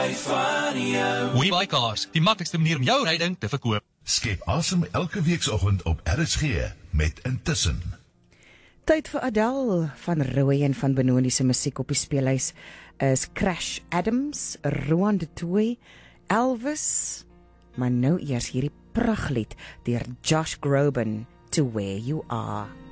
WeBuyCars, die maklikste manier om jou ryding te verkoop. Skep asem elke weekoggend op RSG met Intussen. Tyd vir Adele van Roy en van Benoni se musiek op die speelhuis is Crash Adams, Rowan de Toey, Elvis, maar nou eers hierdie prachtlied deur Josh Groban, To Where You Are.